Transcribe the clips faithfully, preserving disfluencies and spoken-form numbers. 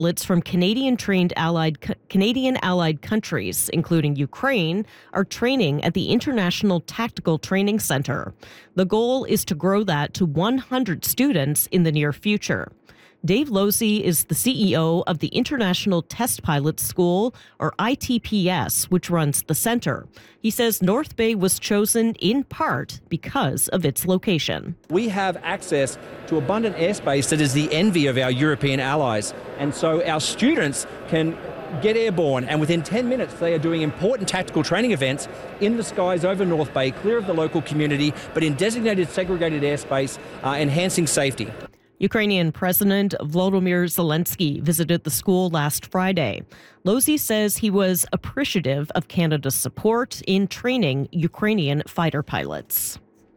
pilots from Canadian-trained allied Canadian allied countries, including Ukraine, are training at the International Tactical Training Center. The goal is to grow that to one hundred students in the near future. Dave Losey is the C E O of the International Test Pilots School, or I T P S, which runs the center. He says North Bay was chosen in part because of its location. We have access to abundant airspace that is the envy of our European allies. And so our students can get airborne, and within ten minutes they are doing important tactical training events in the skies over North Bay, clear of the local community, but in designated segregated airspace, uh, enhancing safety. Ukrainian President Volodymyr Zelensky visited the school last Friday. Losey says he was appreciative of Canada's support in training Ukrainian fighter pilots.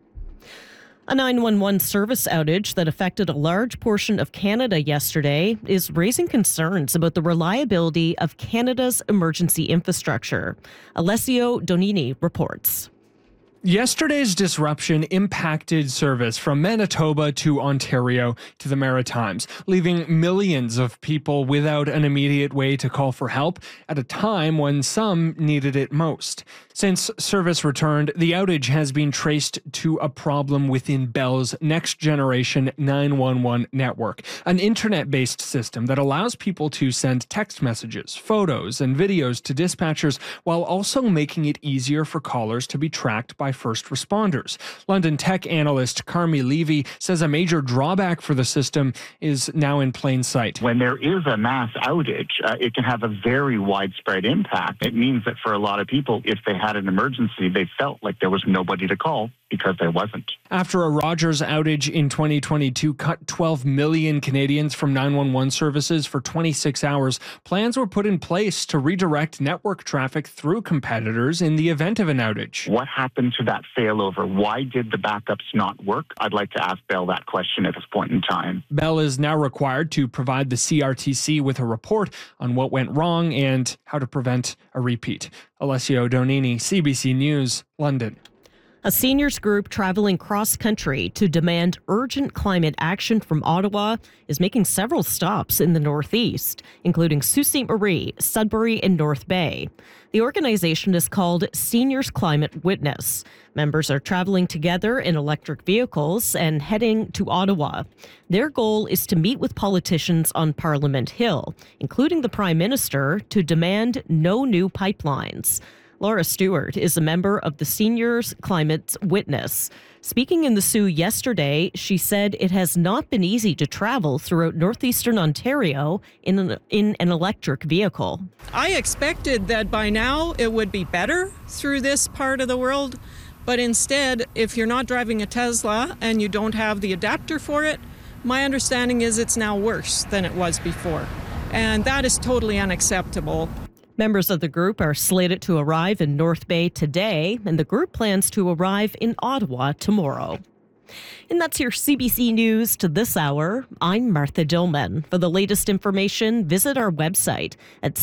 A nine one one service outage that affected a large portion of Canada yesterday is raising concerns about the reliability of Canada's emergency infrastructure. Alessio Donini reports. Yesterday's disruption impacted service from Manitoba to Ontario to the Maritimes, leaving millions of people without an immediate way to call for help at a time when some needed it most. Since service returned, the outage has been traced to a problem within Bell's next generation nine one one network, an internet-based system that allows people to send text messages, photos, and videos to dispatchers while also making it easier for callers to be tracked by first responders. London tech analyst Carmi Levy says a major drawback for the system is now in plain sight. When there is a mass outage, uh, it can have a very widespread impact. It means that for a lot of people, if they had an emergency, they felt like there was nobody to call because there wasn't. After a Rogers outage in twenty twenty-two cut twelve million Canadians from nine one one services for twenty-six hours, plans were put in place to redirect network traffic through competitors in the event of an outage. What happened to that failover? Why did the backups not work? I'd like to ask Bell that question at this point in time. Bell is now required to provide the C R T C with a report on what went wrong and how to prevent a repeat. Alessio Donini, C B C News, London. A seniors group traveling cross-country to demand urgent climate action from Ottawa is making several stops in the Northeast, including Sault Ste. Marie, Sudbury, and North Bay. The organization is called Seniors Climate Witness. Members are traveling together in electric vehicles and heading to Ottawa. Their goal is to meet with politicians on Parliament Hill, including the Prime Minister, to demand no new pipelines. Laura Stewart is a member of the Seniors Climate Witness. Speaking in the Soo yesterday, she said it has not been easy to travel throughout northeastern Ontario in an, in an electric vehicle. I expected that by now it would be better through this part of the world, but instead, if you're not driving a Tesla and you don't have the adapter for it, my understanding is it's now worse than it was before. And that is totally unacceptable. Members of the group are slated to arrive in North Bay today, and the group plans to arrive in Ottawa tomorrow. And that's your C B C News to this hour. I'm Martha Dillman. For the latest information, visit our website at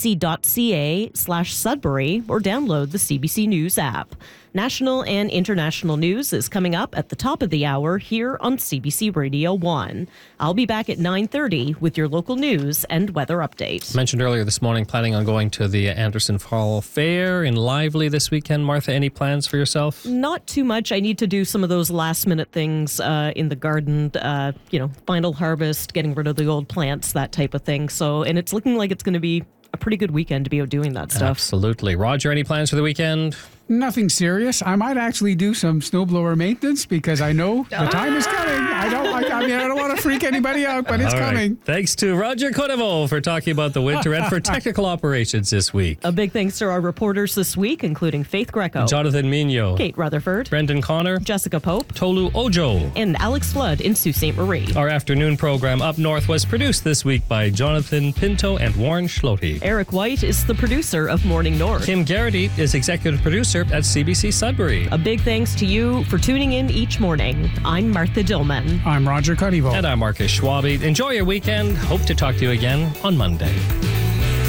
cbc.ca slash Sudbury or download the C B C News app. National and international news is coming up at the top of the hour here on C B C Radio one. I'll be back at nine thirty with your local news and weather update. Mentioned earlier this morning, planning on going to the Anderson Fall Fair in Lively this weekend. Martha, any plans for yourself? Not too much. I need to do some of those last minute things uh, in the garden, uh, you know, final harvest, getting rid of the old plants, that type of thing. So, and it's looking like it's going to be a pretty good weekend to be out doing that stuff. Absolutely. Roger, any plans for the weekend? Nothing serious. I might actually do some snowblower maintenance because I know the time is coming. I don't like, I mean, I don't want to freak anybody out, but it's All right. coming. Thanks to Roger Conevo for talking about the winter and for technical operations this week. A big thanks to our reporters this week, including Faith Greco, Jonathan Migno, Kate Rutherford, Brendan Connor, Jessica Pope, Tolu Ojo, and Alex Flood in Sault Ste. Marie. Our afternoon program Up North was produced this week by Jonathan Pinto and Warren Schlote. Eric White is the producer of Morning North. Kim Garrity is executive producer at C B C Sudbury. A big thanks to you for tuning in each morning. I'm Martha Dillman. I'm Roger Conevo. And I'm Marcus Schwabe. Enjoy your weekend. Hope to talk to you again on Monday.